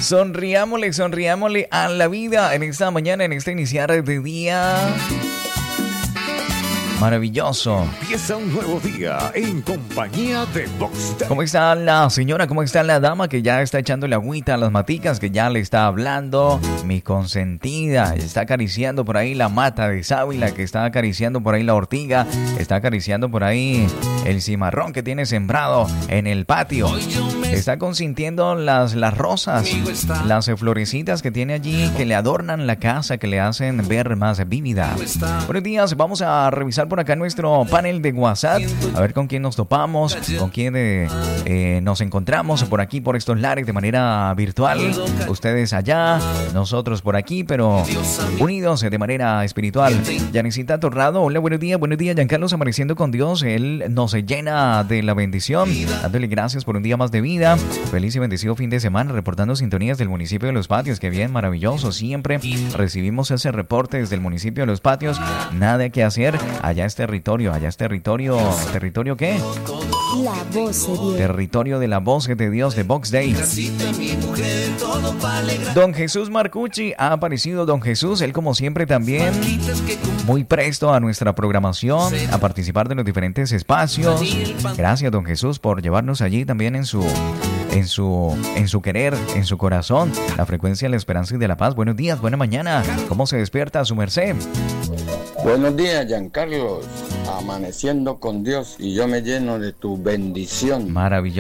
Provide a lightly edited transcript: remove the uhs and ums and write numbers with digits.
Sonriámosle a la vida en esta mañana, en este iniciar de día. Maravilloso. Empieza un nuevo día en compañía de Box Day. ¿Cómo está la señora? ¿Cómo está la dama que ya está echándole agüita a las maticas? Que ya le está hablando. Mi consentida. Está acariciando por ahí la mata de sábila. Que está acariciando por ahí la ortiga. Está acariciando por ahí el cimarrón que tiene sembrado en el patio. Está consintiendo las rosas. Las florecitas que tiene allí. Que le adornan la casa. Que le hacen ver más vívida. Buenos días. Vamos a revisar por acá nuestro panel de WhatsApp, a ver con quién nos topamos, con quién nos encontramos por aquí, por estos lares de manera virtual. Ustedes allá, nosotros por aquí, pero unidos de manera espiritual. Yanisita Torrado, hola, buenos días, Giancarlos, amaneciendo con Dios. Él nos llena de la bendición, dándole gracias por un día más de vida. Feliz y bendecido fin de semana, reportando sintonías del municipio de Los Patios. Que bien, maravilloso, siempre recibimos ese reporte desde el municipio de Los Patios. Nada que hacer. Allá es territorio, ¿territorio qué? La voz de Dios. Territorio de la voz de Dios de Box Day. Don Jesús Marcucci, ha aparecido Don Jesús, él como siempre también muy presto a nuestra programación, a participar de los diferentes espacios. Gracias, Don Jesús, por llevarnos allí también en su querer, en su corazón, la frecuencia de la esperanza y de la paz. Buenos días, buena mañana. ¿Cómo se despierta su merced? Buenos días, Giancarlos. Amaneciendo con Dios y yo me lleno de tu bendición. Maravilloso.